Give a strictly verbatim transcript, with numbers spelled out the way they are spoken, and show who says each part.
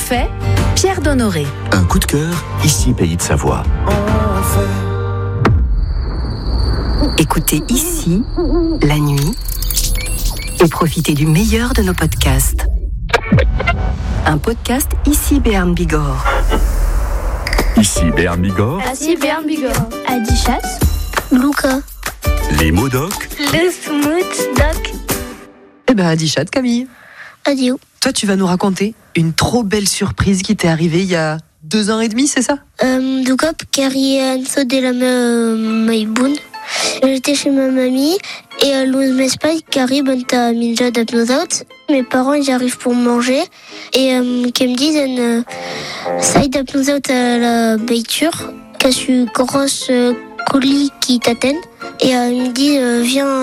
Speaker 1: fait, Pierre Donnoré.
Speaker 2: Un coup de cœur, ici Pays de Savoie.
Speaker 3: Écoutez ici, la nuit, et profitez du meilleur de nos podcasts. Un podcast ici Béarn Bigorre.
Speaker 2: Ici Béarn Bigorre.
Speaker 4: Ici Béarn Bigorre. Adichat.
Speaker 5: Luca.
Speaker 2: Les mots doc.
Speaker 5: Le smooth doc.
Speaker 6: Eh ben, Adichat, Camille.
Speaker 5: Adieu.
Speaker 6: Toi, tu vas nous raconter une trop belle surprise qui t'est arrivée il y a deux ans et demi, c'est ça?
Speaker 5: Euh, du coup, Carrie Anso de la Maïboun. J'étais chez ma mamie et à l'ouze m'espagne, Carrie, ben t'as minja d'apnosaut. Mes parents, ils arrivent pour manger et euh, qu'ils me disent, euh, ça aide d'apnosaut à la beiture, qu'à su grosse euh, colis qui t'atteignent. Et euh, ils me disent, euh, viens